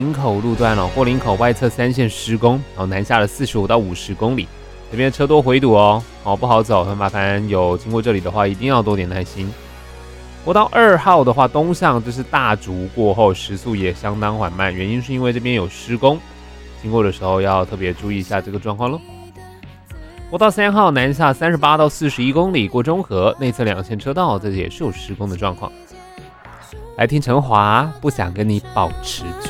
林口路段哦，过林口外侧3线施工，然后南下了45到50公里，这边车多回堵哦，不好走，很麻烦。有经过这里的话，一定要多点耐心。国道2号的话，东向就是大竹过后，时速也相当缓慢，原因是因为这边有施工，经过的时候要特别注意一下这个状况咯。国道3号南下38到41公里，过中和内侧2线车道，这也是有施工的状况。来听陈华，不想跟你保持距